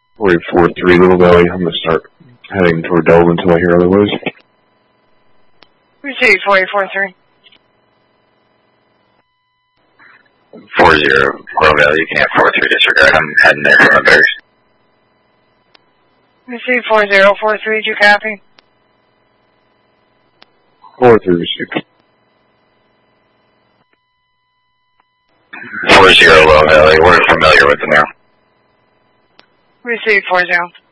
4843 Little Valley. I'm going to start heading toward Delta until I hear otherwise. Receive 4843. 40 Little Valley, you can have 43 disregard. I'm heading there from the base. Receive 4043, do you copy? 4336. 40 Little Valley, we're familiar with them now. Receive 40.